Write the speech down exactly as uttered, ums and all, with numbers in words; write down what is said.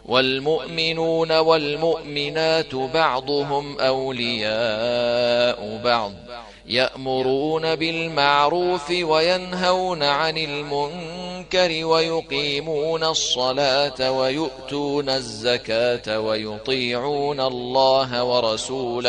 والمؤمنون والمؤمنات بعضهم أولياء بعض يأمرون بالمعروف وينهون عن المنكر ويقيمون الصلاة ويؤتون الزكاة ويطيعون الله ورسوله